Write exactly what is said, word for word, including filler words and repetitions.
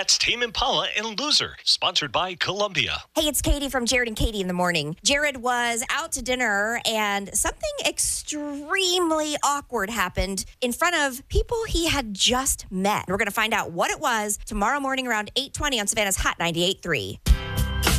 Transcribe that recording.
That's Tame Impala and Loser, sponsored by Columbia. Hey, it's Katie from Jared and Katie in the Morning. Jared was out to dinner and something extremely awkward happened in front of people he had just met. We're going to find out what it was tomorrow morning around eight twenty on Savannah's Hot ninety-eight point three.